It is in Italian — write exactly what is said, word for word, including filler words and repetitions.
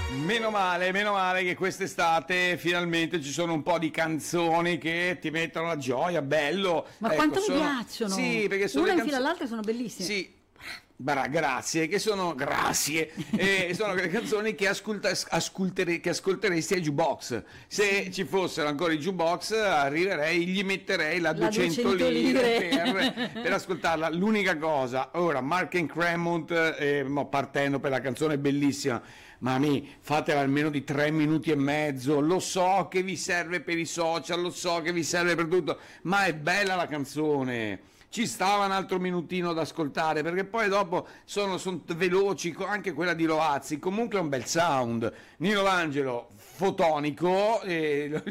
Meno male, meno male che quest'estate finalmente ci sono un po' di canzoni che ti mettono la gioia, bello. Ma Ecco, quanto sono... mi piacciono! Sì, perché sono Una le in fila canzo- all'altra sono bellissime. Sì. Bra- grazie, che sono grazie, e sono quelle canzoni che, ascolta, ascoltere, che ascolteresti ai jukebox. Se ci fossero ancora i jukebox, arriverei, gli metterei la, La duecento duecento lire lire. per, per ascoltarla. L'unica cosa, ora Mark and Cremont, eh, mo partendo per la canzone bellissima, ma mi fatela almeno di tre minuti e mezzo. Lo so che vi serve per i social, lo so che vi serve per tutto, ma è bella la canzone. Ci stava un altro minutino da ascoltare, perché poi dopo sono, sono veloci, anche quella di Loazzi, comunque è un bel sound. Nino D'Angelo fotonico, e